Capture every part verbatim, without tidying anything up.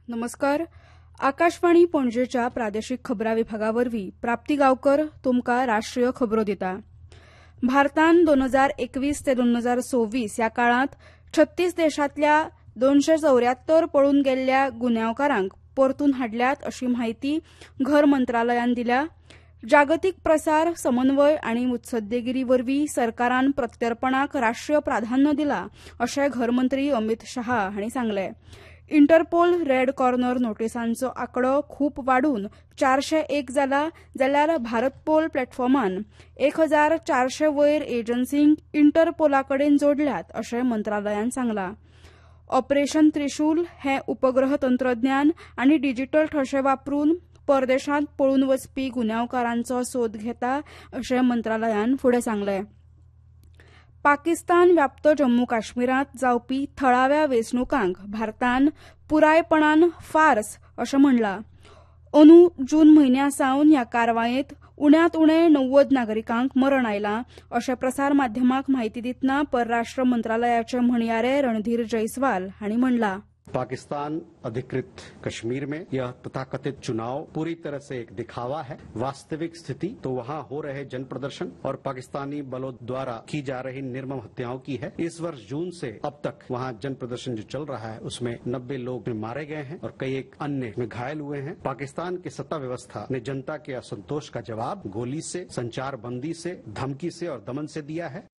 नमस्कार. आकाशवाणी पणजेच्या प्रादेशीक खबरां विभागावरवीं प्राप्ती गांवकर तुमकां राष्ट्रीय खबरो दिता. भारतान दोन हजार एकवीस ते दोन हजार सव्वीस ह्या काळांत छत्तीस देशांतल्या दोनशे चौऱ्यात्तर पळून गेल्ल्या गुन्यांवकारांक परतून हाडल्यात अशी म्हायती घर मंत्रालयान दिल्या. जागतीक प्रसार, समन्वय आनी मुत्सद्देगिरी वरवीं सरकारान प्रत्यर्पणाक राष्ट्रीय प्राधान्य दिलां अशें घर मंत्री अमित शाह हांणी सांगलें. इंटरपोल रेड कॉर्नर नोटिसांचो आंकडो खूब वाडून चारशे एक जाला जाल्यार भारतपोल प्लॅटफॉर्मान एक हजार चारशे वयर एजन्सींक इंटरपोलाकडेन जोडल्यात अशें मंत्रालयान सांगलां. ऑपरेशन त्रिशूल हें उपग्रह तंत्रज्ञान आनी डिजिटल ठशे वापरून परदेशांत पळून वचपी गुन्यांवकारांचो सोद घेता अशें मंत्रालयान फुडें सांगलें. पाकिस्तान व्याप्त जम्मू काश्मीरांत जावपी थळाव्या वेंचणुकांक भारतान पुरायपणान फार्स अशें म्हणलां. अंदू जून म्हयन्या सावन ह्या कारवायेंत उण्यांत उणे णव्वद नागरिकांक मरण आयलां अशें प्रसार माध्यमांक म्हायती दितना परराष्ट्र मंत्रालयाचे म्हणयारे रणधीर जयस्वाल हांणी म्हणलां. पाकिस्तान अधिकृत कश्मीर में यह तथाकथित चुनाव पूरी तरह से एक दिखावा है. वास्तविक स्थिति तो वहां हो रहे जन प्रदर्शन और पाकिस्तानी बलों द्वारा की जा रही निर्मम हत्याओं की है. इस वर्ष जून से अब तक वहां जन प्रदर्शन जो चल रहा है उसमें नब्बे लोग मारे गए हैं और कई एक अन्य में घायल हुए हैं. पाकिस्तान की सत्ता व्यवस्था ने जनता के असंतोष का जवाब गोली से, संचार बंदी से, धमकी से और दमन से दिया है.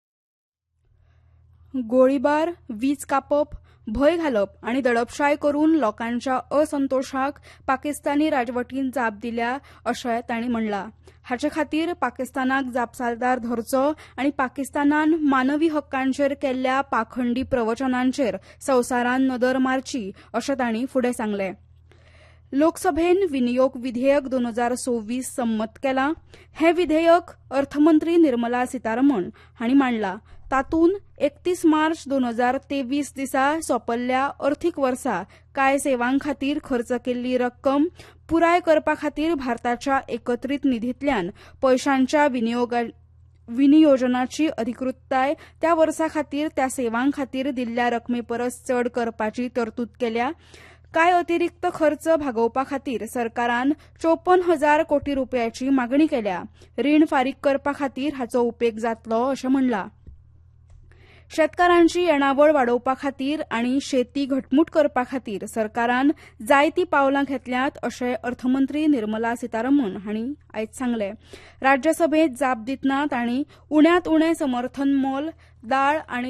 गोळीबार, वीज कापप, भय घालप आनी दडपशाय करून लोकांच्या असंतोषाक पाकिस्तानी राजवटीन जाप दिल्या अशें तांणी म्हणलां. हाचे खातीर पाकिस्तानाक जापसालदार धरचो आनी पाकिस्तानान मानवी हक्कांचेर केल्ल्या पाखंडी प्रवचनांचेर संवसारान नदर मारची अशें तांणी फुडें सांगलें. लोकसभेन विनियोग विधेयक दोन हजार सव्वीस संमत केलां. हें विधेयक अर्थमंत्री निर्मला सीतारमण हांणी मांडलां. तातूंत एकतीस मार्च दोन हजार तेवीस दिसा सोंपल्ल्या अर्थीक वर्सा कांय सेवां खातीर खर्च केल्ली रक्कम पुराय करपा खातीर भारताच्या एकत्रीत निधींतल्यान पयशांच्या विनियोजनाची अधिकृतताय त्या वर्सा खातीर त्या सेवां खातीर दिल्ल्या रकमे परस चड करपाची तरतूद केल्या. कांय अतिरिक्त खर्च भागोवपा खातीर सरकारान चौपन्न हजार कोटी रुपयांची मागणी केल्या. रीण फारीक करपा खातीर हाचो उपेग जातलो अशें म्हणलां. शेतकारांची येणावळ वाडोवपा खातीर आनी शेती घटमूट करपा खातीर सरकारान जायतीं पावलां घेतल्यात अशें अर्थमंत्री निर्मला सीतारमण हांणी आयज सांगलें. राज्यसभेत जाप दितना तांणी उण्यांत उणें समर्थन मोल दाळ आनी